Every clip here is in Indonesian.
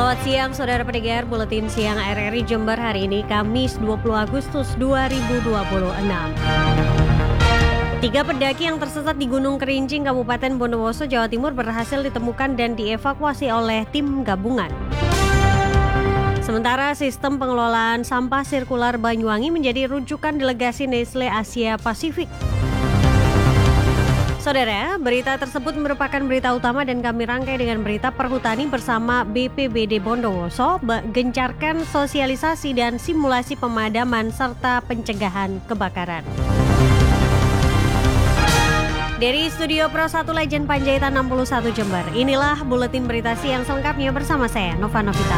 Selamat siang, Saudara pendengar Buletin Siang RRI Jember hari ini, Kamis 20 Agustus 2026. Tiga pendaki yang tersesat di Gunung Kerincing, Kabupaten Bondowoso, Jawa Timur berhasil ditemukan dan dievakuasi oleh tim gabungan. Sementara sistem pengelolaan sampah sirkular Banyuwangi menjadi rujukan delegasi Nestle Asia Pasifik. Saudara, berita tersebut merupakan berita utama dan kami rangkai dengan berita Perhutani bersama BPBD Bondowoso gencarkan sosialisasi dan simulasi pemadaman serta pencegahan kebakaran. Dari Studio Pro 1 Legend Panjaitan 61 Jember, inilah Buletin Berita Siang selengkapnya bersama saya, Nova Novita.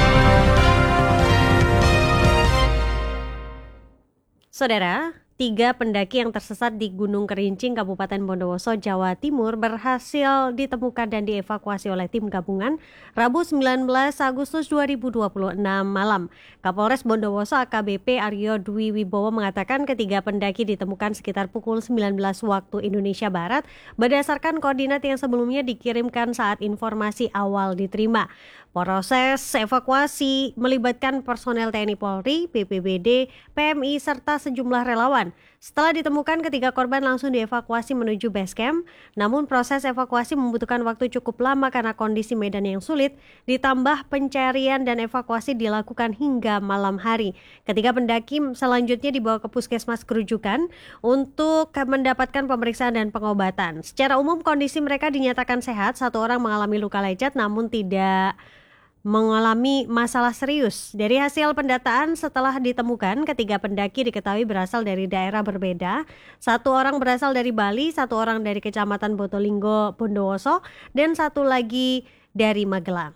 Saudara, tiga pendaki yang tersesat di Gunung Kerincing, Kabupaten Bondowoso, Jawa Timur berhasil ditemukan dan dievakuasi oleh tim gabungan Rabu 19 Agustus 2026 malam. Kapolres Bondowoso AKBP Aryo Dwi Wibowo mengatakan ketiga pendaki ditemukan sekitar pukul 19 waktu Indonesia Barat berdasarkan koordinat yang sebelumnya dikirimkan saat informasi awal diterima. Proses evakuasi melibatkan personel TNI Polri, BPBD, PMI, serta sejumlah relawan. Setelah ditemukan, ketiga korban langsung dievakuasi menuju base camp. Namun proses evakuasi membutuhkan waktu cukup lama karena kondisi medan yang sulit, ditambah pencarian dan evakuasi dilakukan hingga malam hari. Ketiga pendaki selanjutnya dibawa ke puskesmas kerujukan untuk mendapatkan pemeriksaan dan pengobatan. Secara umum kondisi mereka dinyatakan sehat, satu orang mengalami luka lecet namun tidak mengalami masalah serius. Dari hasil pendataan setelah ditemukan, ketiga pendaki diketahui berasal dari daerah berbeda. Satu orang berasal dari Bali, satu orang dari Kecamatan Botolinggo, Bondowoso, dan satu lagi dari Magelang.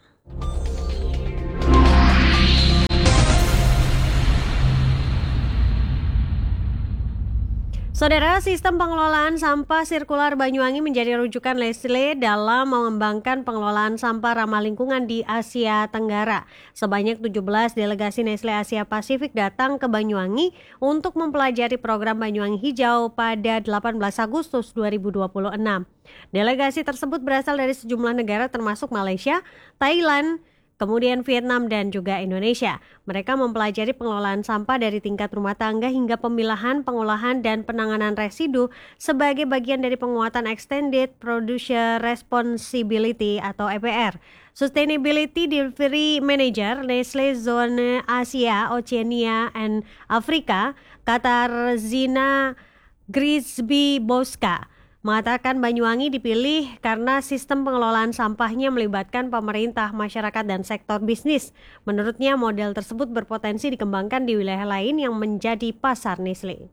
Saudara, sistem pengelolaan sampah sirkular Banyuwangi menjadi rujukan Nestle dalam mengembangkan pengelolaan sampah ramah lingkungan di Asia Tenggara. Sebanyak 17 delegasi Nestle Asia Pasifik datang ke Banyuwangi untuk mempelajari program Banyuwangi Hijau pada 18 Agustus 2026. Delegasi tersebut berasal dari sejumlah negara termasuk Malaysia, Thailand, kemudian Vietnam dan juga Indonesia. Mereka mempelajari pengelolaan sampah dari tingkat rumah tangga hingga pemilahan, pengolahan, dan penanganan residu sebagai bagian dari penguatan Extended Producer Responsibility atau EPR. Sustainability Delivery Manager Nestle Zone Asia, Oceania, and Afrika, Katarzyna Grzybowska, mengatakan Banyuwangi dipilih karena sistem pengelolaan sampahnya melibatkan pemerintah, masyarakat, dan sektor bisnis. Menurutnya, model tersebut berpotensi dikembangkan di wilayah lain yang menjadi pasar Nestle.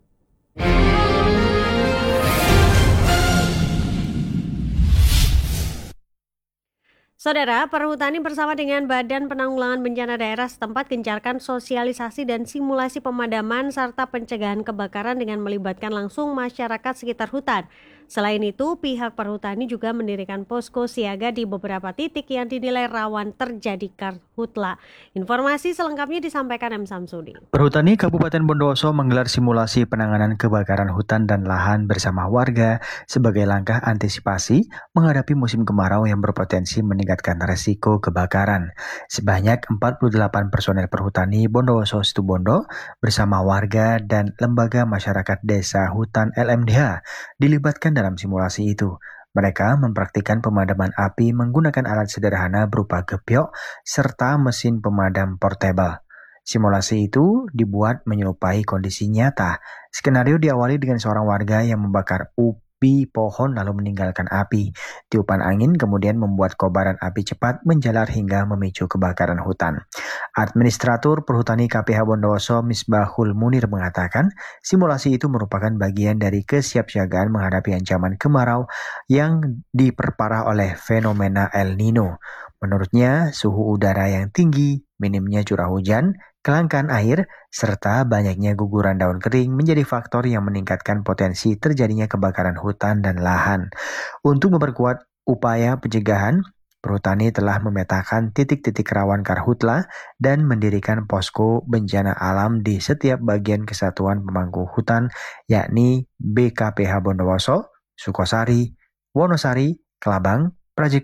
Saudara, Perhutani bersama dengan Badan Penanggulangan Bencana Daerah setempat gencarkan sosialisasi dan simulasi pemadaman serta pencegahan kebakaran dengan melibatkan langsung masyarakat sekitar hutan. Selain itu, pihak Perhutani juga mendirikan posko siaga di beberapa titik yang dinilai rawan terjadi karhutla. Informasi selengkapnya disampaikan M. Samsudi. Perhutani Kabupaten Bondowoso menggelar simulasi penanganan kebakaran hutan dan lahan bersama warga sebagai langkah antisipasi menghadapi musim kemarau yang berpotensi meningkatkan resiko kebakaran. Sebanyak 48 personel Perhutani Bondowoso Situbondo bersama warga dan lembaga masyarakat desa hutan LMDH dilibatkan dalam simulasi itu. Mereka mempraktikkan pemadaman api menggunakan alat sederhana berupa gebyok serta mesin pemadam portable. Simulasi itu dibuat menyerupai kondisi nyata. Skenario diawali dengan seorang warga yang membakar ubi pohon lalu meninggalkan api. Tiupan angin kemudian membuat kobaran api cepat menjalar hingga memicu kebakaran hutan. Administratur Perhutani KPH Bondowoso Misbahul Munir mengatakan simulasi itu merupakan bagian dari kesiapsiagaan menghadapi ancaman kemarau yang diperparah oleh fenomena El Nino. Menurutnya, suhu udara yang tinggi, minimnya curah hujan, kelangkaan air, serta banyaknya guguran daun kering menjadi faktor yang meningkatkan potensi terjadinya kebakaran hutan dan lahan. Untuk memperkuat upaya pencegahan, Perhutani telah memetakan titik-titik rawan karhutla dan mendirikan posko bencana alam di setiap bagian kesatuan pemangku hutan, yakni BKPH Bondowoso, Sukosari, Wonosari, Kelabang, Prajikan,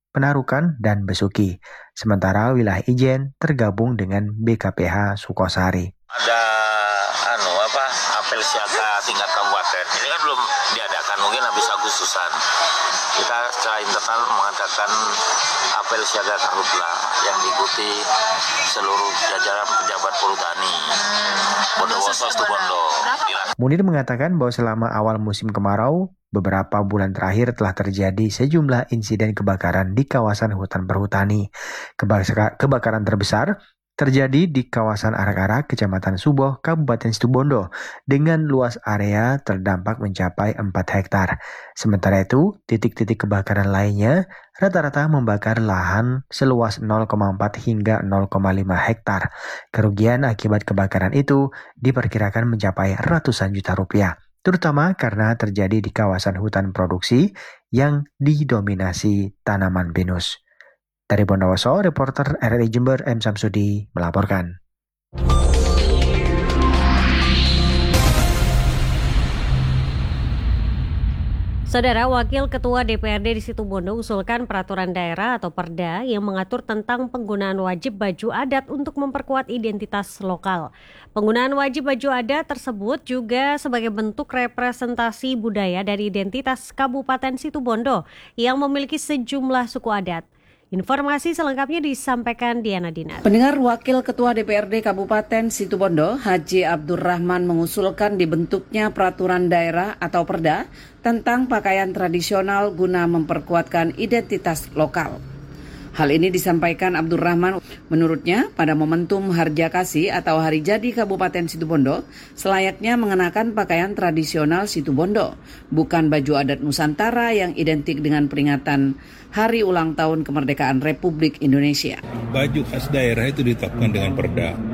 Penarukan, dan Besuki. Sementara wilayah Ijen tergabung dengan BKPH Sukosari. Ada apel siaga tingkat kabupaten. Ini kan belum diadakan, mungkin habis Agustusan. Kita secara internal mengadakan apel siaga karhutla yang diikuti seluruh jajaran pejabat Perhutani Bondowoso Situbondo. Munir mengatakan bahwa selama awal musim kemarau, beberapa bulan terakhir telah terjadi sejumlah insiden kebakaran di kawasan hutan perhutani. Kebakaran terbesar terjadi di kawasan Arak-Arak, Kecamatan Suboh, Kabupaten Situbondo, dengan luas area terdampak mencapai 4 hektar. Sementara itu, titik-titik kebakaran lainnya rata-rata membakar lahan seluas 0,4 hingga 0,5 hektar. Kerugian akibat kebakaran itu diperkirakan mencapai ratusan juta rupiah, terutama karena terjadi di kawasan hutan produksi yang didominasi tanaman pinus. Dari Bondowoso, reporter RRI Jember M. Samsudi melaporkan. Saudara Wakil Ketua DPRD di Situbondo usulkan peraturan daerah atau Perda yang mengatur tentang penggunaan wajib baju adat untuk memperkuat identitas lokal. Penggunaan wajib baju adat tersebut juga sebagai bentuk representasi budaya dari identitas Kabupaten Situbondo yang memiliki sejumlah suku adat. Informasi selengkapnya disampaikan Diana Dinar. Pendengar, Wakil Ketua DPRD Kabupaten Situbondo, Haji Abdurrahman mengusulkan dibentuknya peraturan daerah atau Perda tentang pakaian tradisional guna memperkuatkan identitas lokal. Hal ini disampaikan Abdurrahman. Menurutnya, pada momentum Harjakasih atau Hari Jadi Kabupaten Situbondo, selayaknya mengenakan pakaian tradisional Situbondo, bukan baju adat Nusantara yang identik dengan peringatan Hari Ulang Tahun Kemerdekaan Republik Indonesia. Baju khas daerah itu ditetapkan dengan Perda.